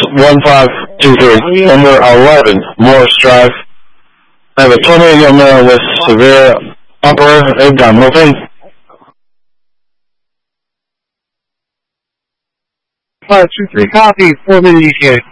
1523, number 11, Morris Drive. I have a 28-year-old male with severe upper abdominal pain. 523, copy, 4 minute ETA.